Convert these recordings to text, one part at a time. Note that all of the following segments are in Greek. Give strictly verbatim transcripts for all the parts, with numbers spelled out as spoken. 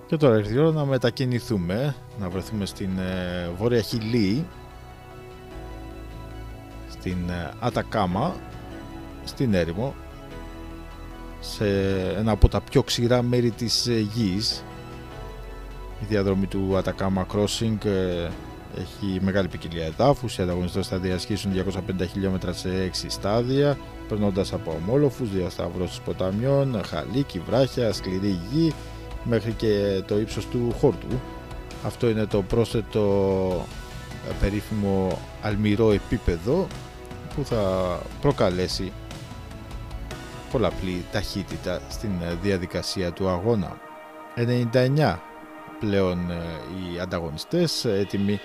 Και τώρα ήρθε η ώρα να μετακινηθούμε, να βρεθούμε στην ε, Βόρεια Χιλή, στην ε, Ατακάμα, στην έρημο, σε ένα από τα πιο ξηρά μέρη της ε, γης. Η διαδρομή του Ατακάμα Crossing ε, έχει μεγάλη ποικιλία εδάφους. Οι ανταγωνιστές θα διασχίσουν διακόσια πενήντα χιλιόμετρα σε έξι στάδια, περνώντας από ομόλοφους, διασταυρώσεις ποταμιών, χαλίκι, βράχια, σκληρή γη, μέχρι και το ύψος του χόρτου. Αυτό είναι το πρόσθετο περίφημο αλμυρό επίπεδο που θα προκαλέσει πολλαπλή ταχύτητα στην διαδικασία του αγώνα. ενενήντα εννιά πλέον οι ανταγωνιστές έτοιμοι,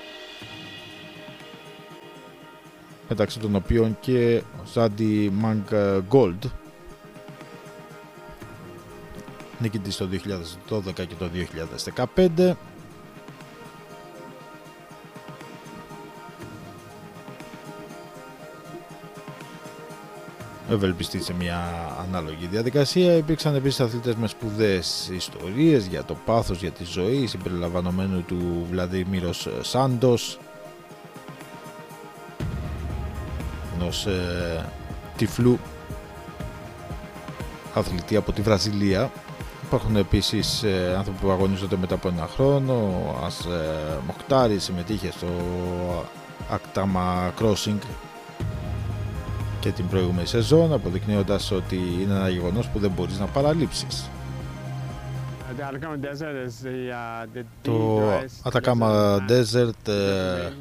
μεταξύ των οποίων και ο Ζάντι Μανγκόλντ, νικητής το δύο χιλιάδες δώδεκα και το δύο χιλιάδες δεκαπέντε. Ευελπιστεί σε μια ανάλογη διαδικασία. Υπήρξαν επίσης αθλητές με σπουδαίες ιστορίες για το πάθος, για τη ζωή, συμπεριλαμβανομένου του Βλαδιμίρος Σάντος, ενός ε, τυφλού αθλητή από τη Βραζιλία. Υπάρχουν επίσης ε, άνθρωποι που αγωνίζονται μετά από ένα χρόνο. Ο Ας ε, Μοχτάρη συμμετείχε στο Ατακάμα Crossing και την προηγούμενη σεζόν, αποδεικνύοντας ότι είναι ένα γεγονός που δεν μπορείς να παραλείψεις. Το Atacama Desert ε,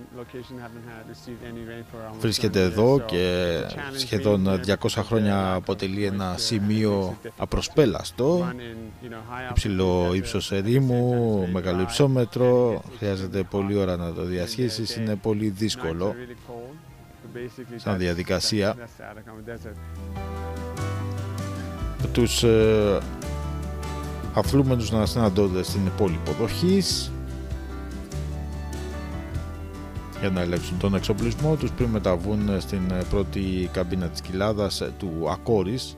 βρίσκεται εδώ και σχεδόν διακόσια χρόνια αποτελεί ένα σημείο απροσπέλαστο. Υψηλό ύψος ερήμου, μεγάλο υψόμετρο, χρειάζεται πολλή ώρα να το διασχίσεις, είναι πολύ δύσκολο σαν διαδικασία. Τους ε, αθλούμενους να συναντώνται στην πόλη υποδοχής για να ελέγξουν τον εξοπλισμό τους πριν μεταβούν στην πρώτη καμπίνα της κοιλάδας του Ακόρης,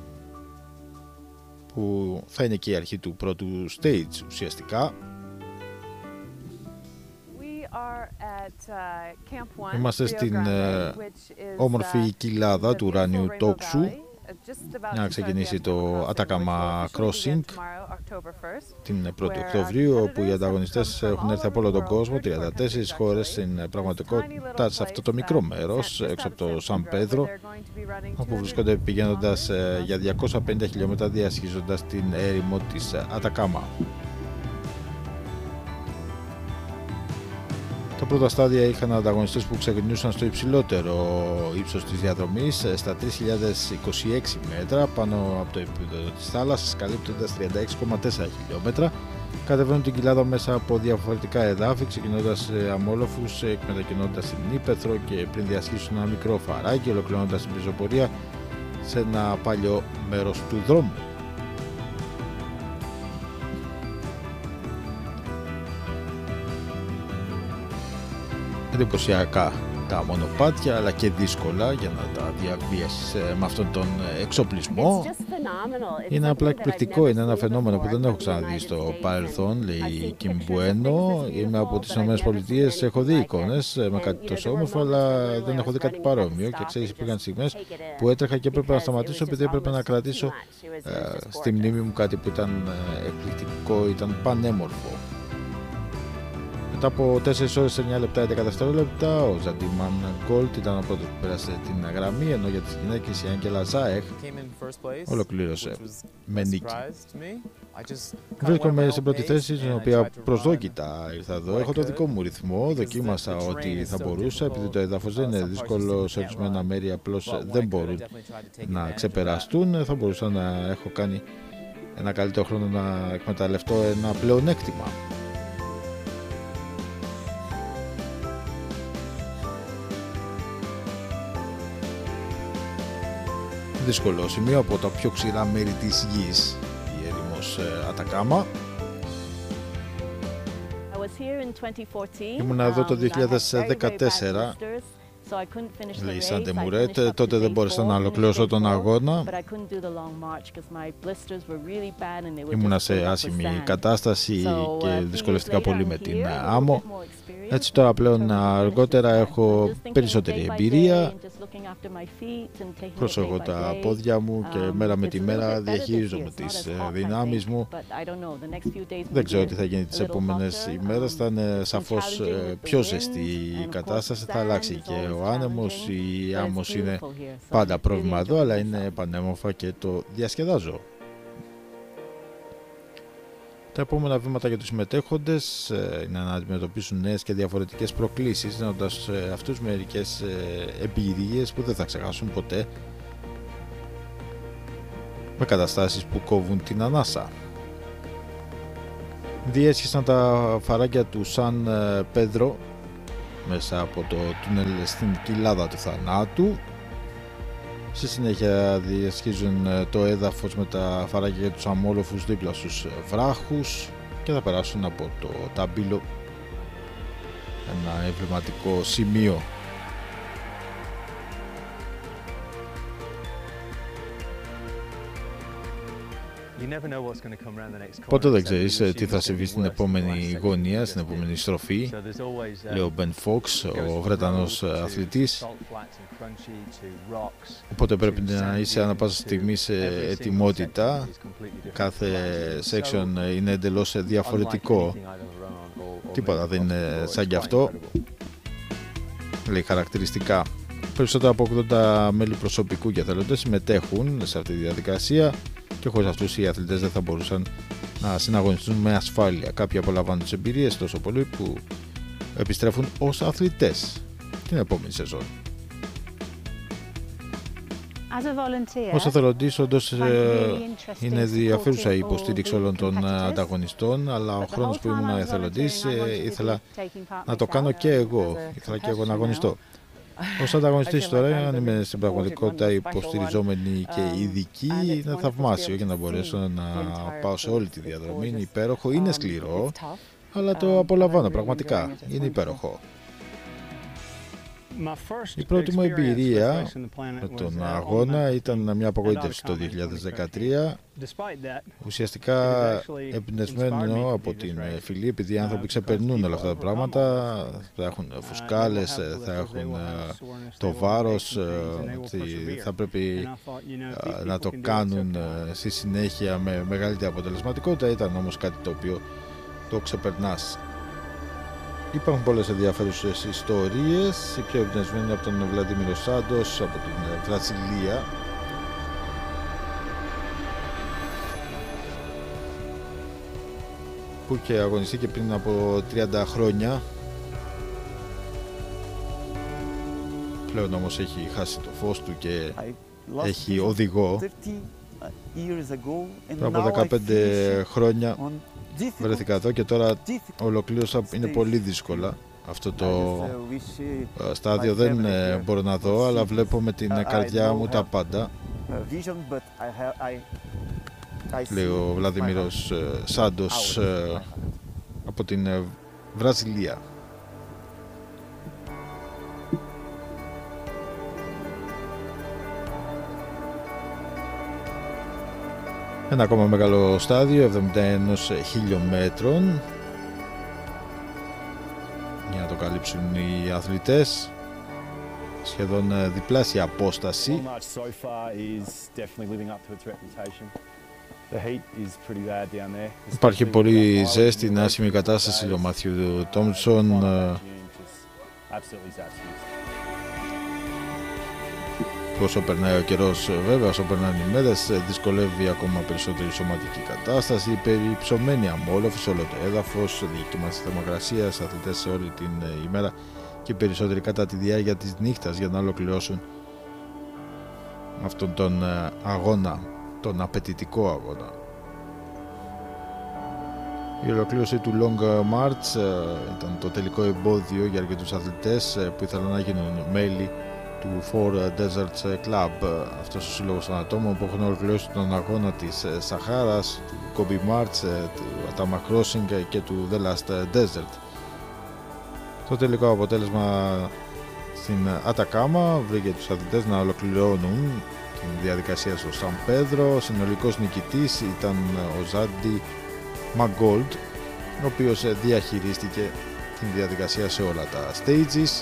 που θα είναι και η αρχή του πρώτου stage ουσιαστικά. Είμαστε στην ε, όμορφη κοιλάδα του ουράνιου τόξου για να ξεκινήσει το Atacama Crossing την πρώτη Οκτωβρίου, όπου οι ανταγωνιστές έχουν έρθει από όλο τον κόσμο, τριάντα τέσσερις χώρες στην πραγματικότητα, σε αυτό το μικρό μέρος έξω από το Σαν Πέδρο, όπου βρίσκονται πηγαίνοντας για διακόσια πενήντα χιλιόμετρα, διασχίζοντας την έρημο της Ατακάμα. Τα πρώτα στάδια είχαν ανταγωνιστές που ξεκινούσαν στο υψηλότερο ύψος της διαδρομής, στα τρεις χιλιάδες είκοσι έξι μέτρα πάνω από το επίπεδο της θάλασσας, καλύπτοντας τριάντα έξι κόμμα τέσσερα χιλιόμετρα. Κατεβαίνουν την κοιλάδα μέσα από διαφορετικά εδάφη, ξεκινώντας σε αμόλοφους, εκμετακινώντας την ύπαιθρο και πριν διασχίσουν ένα μικρό φαράκι, ολοκληρώνοντας την πεζοπορία σε ένα παλιό μέρος του δρόμου. Εντυπωσιακά τα μονοπάτια, αλλά και δύσκολα για να τα διαβίασεις με αυτόν τον εξοπλισμό. Είναι απλά εκπληκτικό, είναι ένα φαινόμενο που δεν έχω ξαναδεί στο παρελθόν, λέει η Κιμ Μπουένο. Είμαι από τις ΗΠΑ, έχω δει εικόνες με κάτι τόσο όμορφο, αλλά δεν έχω δει κάτι παρόμοιο. Και ξέρεις, υπήρχαν στιγμές που έτρεχα και έπρεπε να σταματήσω, επειδή έπρεπε να κρατήσω ε, στη μνήμη μου κάτι που ήταν εκπληκτικό, ήταν πανέμορφο. Μετά από τέσσερις ώρες εννιά λεπτά έντεκα δευτερόλεπτα, ο Ζάντι Μανγκόλντ ήταν ο πρώτος που πέρασε την γραμμή, ενώ για τις γυναίκες η Άγγελα Ζάεχ ολοκλήρωσε με νίκη. Βρίσκομαι στην πρώτη θέση, στην οποία προσδόκητα ήρθα εδώ. Έχω το δικό μου ρυθμό, δοκίμασα ό,τι θα μπορούσα, επειδή το έδαφος δεν είναι δύσκολο, σε ορισμένα μέρη απλώς δεν μπορούν να ξεπεραστούν. Θα μπορούσα να έχω κάνει ένα καλύτερο χρόνο, να εκμεταλλευτώ ένα πλεονέκτημα. Δύσκολο σημείο, από τα πιο ξηρά μέρη της γης, η έρημος Ατακάμα. Ήμουν εδώ το δύο χιλιάδες δεκατέσσερα λέει η Σάντε Μουρέτ. Τότε δεν μπόρεσα να ολοκληρώσω τον αγώνα. Ήμουνα σε άσχημη κατάσταση και δυσκολευτικά πολύ με την άμμο. Έτσι τώρα πλέον αργότερα έχω περισσότερη εμπειρία. Προσέχω τα πόδια μου και μέρα με τη μέρα διαχειρίζομαι τις δυνάμεις μου. Δεν ξέρω τι θα γίνει τις επόμενες ημέρες. Θα είναι σαφώς πιο ζεστή η κατάσταση. Θα αλλάξει και ο άνεμος. Η άμμος είναι πάντα πρόβλημα εδώ, αλλά είναι πανέμορφα και το διασκεδάζω. Τα επόμενα βήματα για τους συμμετέχοντες είναι να αντιμετωπίσουν νέες και διαφορετικές προκλήσεις, δίνοντας αυτούς μερικές εμπειρίες που δεν θα ξεχάσουν ποτέ, με καταστάσεις που κόβουν την ανάσα. Διέσχισαν τα φαράγγια του Σαν Πέδρο μέσα από το τούνελ στην κοιλάδα του θανάτου. Στη συνέχεια διασχίζουν το έδαφος με τα φαράγγια για τους αμόλοφους δίπλα στους βράχους και θα περάσουν από το Ταμπίλο, ένα εμβληματικό σημείο. Ποτέ δεν ξέρεις τι θα συμβεί στην επόμενη γωνία, στην επόμενη στροφή, λέει ο Μπεν Φόξ, ο Βρετανός αθλητής. Οπότε πρέπει να είσαι ανά πάσα στιγμή σε ετοιμότητα. Κάθε section είναι εντελώς διαφορετικό. Τίποτα δεν είναι σαν κι αυτό. Λέει χαρακτηριστικά. Περισσότερα από ογδόντα μέλη προσωπικού και εθελοντές συμμετέχουν σε αυτή τη διαδικασία και χωρίς αυτούς οι αθλητές δεν θα μπορούσαν να συναγωνιστούν με ασφάλεια. Κάποιοι απολαμβάνουν τις εμπειρίες τόσο πολύ που επιστρέφουν ως αθλητές την επόμενη σεζόν. Ως εθελοντής όντως είναι ενδιαφέρουσα η υποστήριξη όλων των ανταγωνιστών, αλλά ο χρόνος που ήμουν εθελοντής ήθελα να το κάνω και εγώ, ήθελα και εγώ να αγωνιστώ. Ως ανταγωνιστής τώρα, αν είμαι στην πραγματικότητα υποστηριζόμενη και ειδική, είναι θαυμάσιο για να μπορέσω να πάω σε όλη τη διαδρομή. Είναι υπέροχο, είναι σκληρό, αλλά το απολαμβάνω πραγματικά, είναι υπέροχο. Η πρώτη μου εμπειρία με τον αγώνα ήταν μια απογοήτευση το δύο χιλιάδες δεκατρία, ουσιαστικά εμπνευσμένο από την φυλή, επειδή οι άνθρωποι ξεπερνούν όλα αυτά τα πράγματα, θα έχουν φουσκάλες, θα έχουν το βάρος, θα πρέπει να το κάνουν στη συνέχεια με μεγαλύτερη αποτελεσματικότητα. Ήταν όμως κάτι το οποίο το ξεπερνάς. Υπάρχουν πολλές ενδιαφέρουσες ιστορίες, η πιο εμπνευσμένη από τον Βλαντίμιρο Σάντος από την Βραζιλία, που είχε αγωνιστεί και πριν από τριάντα χρόνια. Πλέον όμως έχει χάσει το φως του και έχει οδηγό. Πριν από δεκαπέντε χρόνια βρέθηκα εδώ και τώρα ολοκλήρωσα, είναι πολύ δύσκολα αυτό το στάδιο, δεν μπορώ να δω, αλλά βλέπω με την καρδιά μου τα πάντα, λέει ο Βλαντίμιρος Σάντος από την Βραζιλία. Ένα ακόμα μεγάλο στάδιο, εβδομήντα ένα χιλιόμετρων, για να το καλύψουν οι αθλητές, σχεδόν διπλάσια απόσταση. Υπάρχει πολύ ζέστη, είναι άσχημη κατάσταση, ο Μάθιου Τόμψον. Όσο περνάει ο καιρός, βέβαια, όσο περνάνε οι μέρες, δυσκολεύει ακόμα περισσότερη σωματική κατάσταση. Περιψωμένη αμόλοφη σε όλο το έδαφος, διακύμανση θερμοκρασίας, αθλητές σε όλη την ημέρα και περισσότεροι κατά τη διάρκεια της νύχτας για να ολοκληρώσουν αυτόν τον αγώνα, τον απαιτητικό αγώνα. Η ολοκλήρωση του Long March ήταν το τελικό εμπόδιο για αρκετούς αθλητές που ήθελαν να γίνουν μέλη του Four Deserts Club, αυτός ο σύλλογος των ατόμων που έχουν ολοκληρώσει τον αγώνα της Σαχάρας, του Gobi March, του Atama Crossing και του The Last Desert. Το τελικό αποτέλεσμα Στην Ατακάμα βρήκε τους αθλητές να ολοκληρώνουν την διαδικασία στο Σαν Πέδρο. Συνολικός νικητής ήταν ο Ζάντι Μαγκόλτ, ο οποίος διαχειρίστηκε την διαδικασία σε όλα τα stages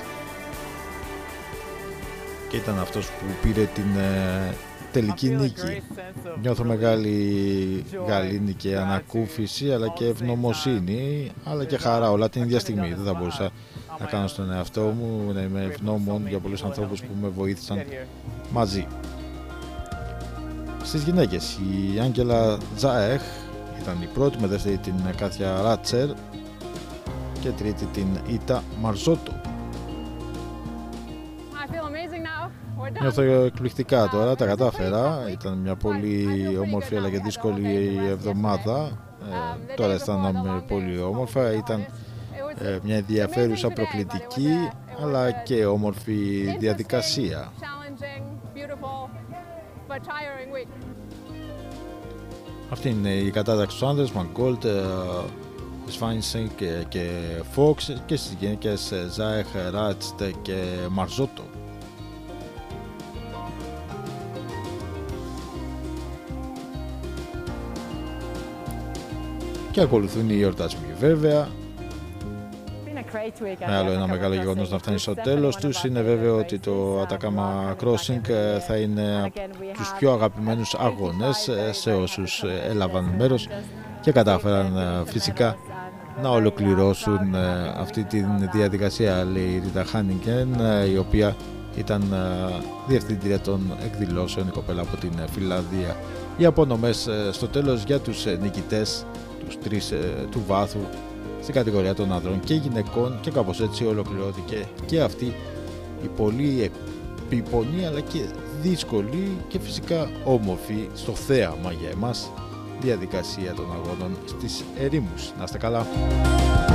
και ήταν αυτός που πήρε την ε, τελική νίκη. Νιώθω μεγάλη γαλήνη και ανακούφιση, αλλά και ευγνωμοσύνη, αλλά και χαρά όλα την ίδια στιγμή. Δεν θα μπορούσα να κάνω στον εαυτό μου, να είμαι ευγνώμων για πολλούς ανθρώπους που με βοήθησαν μαζί. Στις γυναίκες, η Άγγελα Τζάεχ ήταν η πρώτη, με δεύτερη την Κάθια Ράτσερ και τρίτη την Ήτα Μαρζότο. Νιώθω εκπληκτικά τώρα, τα κατάφερα. Ήταν μια πολύ όμορφη αλλά και δύσκολη εβδομάδα. Ε, τώρα αισθάνομαι πολύ όμορφα. Ήταν ε, μια ενδιαφέρουσα, προκλητική αλλά και όμορφη διαδικασία. Αυτή είναι η κατάταξη του άνδρες, Μαγκόλτ, Σφάινσεν και, και Φόξ, και στις γυναίκες Ζάεχ, Ράτστ και Μαρζότο. Και ακολουθούν οι εορτασμοί βέβαια. Με άλλο ένα μεγάλο γεγονός να φτάνει στο τέλος τους. Είναι βέβαιο ότι το Atacama Crossing θα είναι από τους πιο αγαπημένους αγώνες σε όσους έλαβαν μέρος και κατάφεραν φυσικά να ολοκληρώσουν αυτή τη διαδικασία, λέει η Ρίτα Χάνιγκεν, η οποία ήταν διευθύντρια των εκδηλώσεων, η κοπέλα από την Φιλανδία. Οι απονομές στο τέλος για τους νικητές, τους τρεις του βάθου, στην κατηγορία των ανδρών και γυναικών, και κάπως έτσι ολοκληρώθηκε και αυτή η πολύ επίπονη αλλά και δύσκολη και φυσικά όμορφη στο θέαμα για εμάς διαδικασία των αγώνων στις ερήμους. Να είστε καλά!